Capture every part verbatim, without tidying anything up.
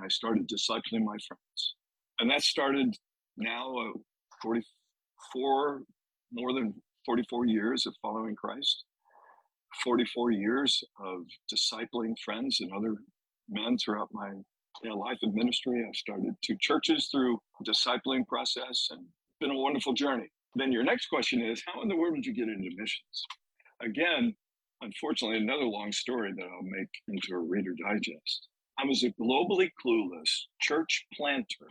I started discipling my friends. And that started now uh, forty-four, more than forty-four years of following Christ, forty-four years of discipling friends and other men throughout my you know, life and ministry. I've started two churches through discipling process, and it's been a wonderful journey. Then your next question is, how in the world did you get into missions? Again, unfortunately, another long story that I'll make into a Reader Digest. I was a globally clueless church planter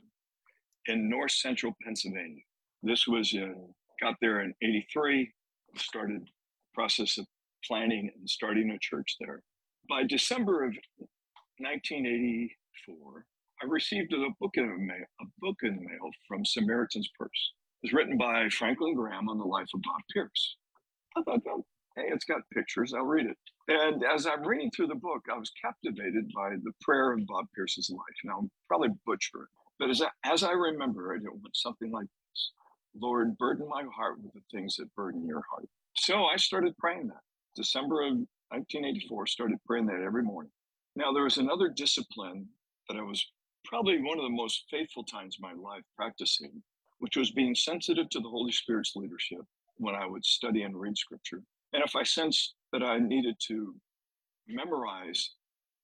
in north central Pennsylvania. This was in, got there in eighty-three, started the process of planning and starting a church there. By December of nineteen eighty-four, I received a book in the mail, a book in the mail from Samaritan's Purse. It was written by Franklin Graham on the life of Bob Pierce. I thought, oh, hey, it's got pictures. I'll read it. And as I'm reading through the book, I was captivated by the prayer of Bob Pierce's life. Now, I'm probably butchering it, but as I, as I remember it, it went something like this. Lord, burden my heart with the things that burden your heart. So I started praying that. December of nineteen eighty-four, started praying that every morning. Now, there was another discipline that I was probably one of the most faithful times in my life practicing, which was being sensitive to the Holy Spirit's leadership when I would study and read scripture. And if I sensed that I needed to memorize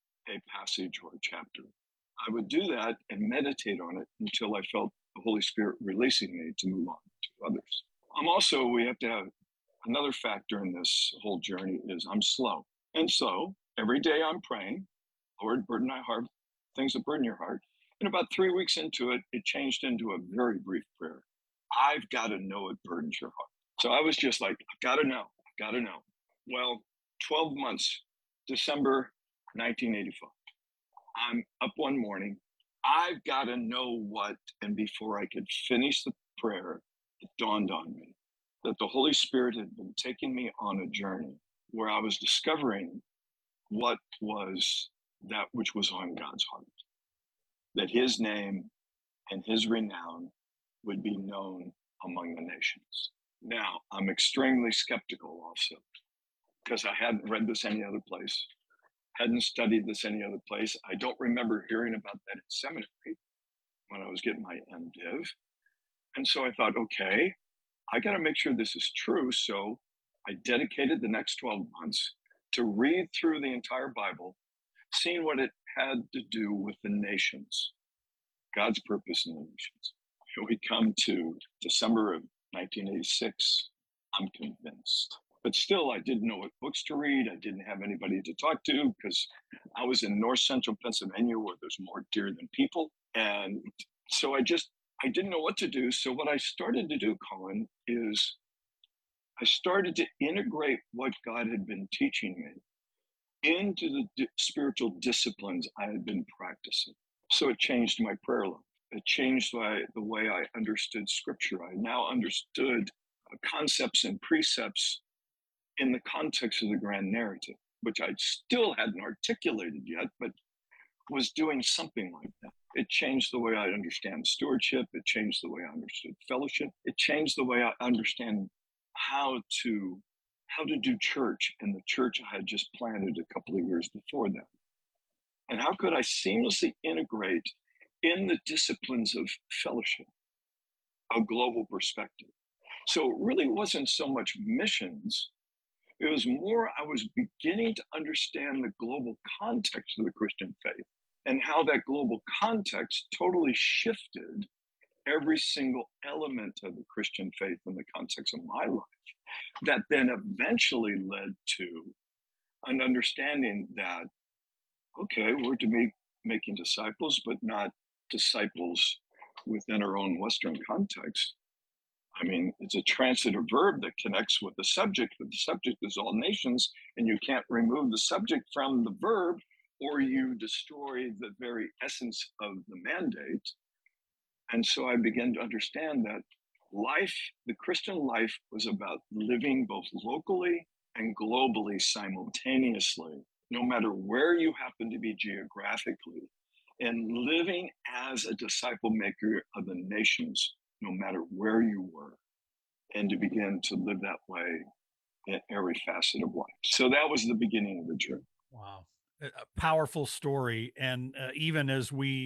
a passage or a chapter, I would do that and meditate on it until I felt the Holy Spirit releasing me to move on to others. I'm also, we have to have another factor in this whole journey is I'm slow. And so every day I'm praying, Lord, burden my heart, things that burden your heart. And about three weeks into it, it changed into a very brief prayer. I've got to know it burdens your heart. So I was just like, I've got to know, I've got to know. Well, twelve months, December nineteen eighty-five. I'm up one morning. I've got to know what, and before I could finish the prayer, it dawned on me that the Holy Spirit had been taking me on a journey where I was discovering what was that which was on God's heart, that his name and his renown would be known among the nations. Now, I'm extremely skeptical also, because I hadn't read this any other place, hadn't studied this any other place. I don't remember hearing about that in seminary when I was getting my MDiv. And so I thought, okay, I got to make sure this is true. So I dedicated the next twelve months to read through the entire Bible, seeing what it had to do with the nations, God's purpose in the nations. Here we come to December of nineteen eighty-six. I'm convinced. But still, I didn't know what books to read. I didn't have anybody to talk to because I was in north central Pennsylvania where there's more deer than people. And so I just, I didn't know what to do. So what I started to do, Colin, is I started to integrate what God had been teaching me into the di- spiritual disciplines I had been practicing. So it changed my prayer life. It changed my, the way I understood scripture. I now understood uh, concepts and precepts in the context of the grand narrative, which I still hadn't articulated yet, but was doing something like that. It changed the way I understand stewardship. It changed the way I understood fellowship. It changed the way I understand how to how to do church in the church I had just planted a couple of years before that. And how could I seamlessly integrate in the disciplines of fellowship a global perspective? So it really wasn't so much missions. It was more, I was beginning to understand the global context of the Christian faith and how that global context totally shifted every single element of the Christian faith in the context of my life. That then eventually led to an understanding that, okay, we're to be making disciples, but not disciples within our own Western context. I mean, it's a transitive verb that connects with the subject, but the subject is all nations, and you can't remove the subject from the verb, or you destroy the very essence of the mandate. And so I began to understand that life, the Christian life, was about living both locally and globally simultaneously, no matter where you happen to be geographically, and living as a disciple maker of the nations, no matter where you were, and to begin to live that way in every facet of life. So that was the beginning of the journey. Wow. A a powerful story. And uh, even as we